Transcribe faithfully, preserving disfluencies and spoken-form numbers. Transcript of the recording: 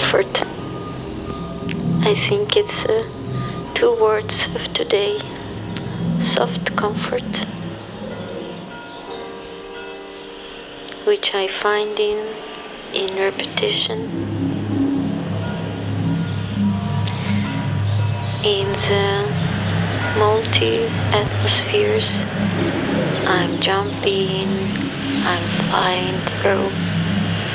comfort. I think it's uh, two words of today. Soft comfort, which I find in in repetition, in the multi atmospheres I'm jumping, I'm flying through.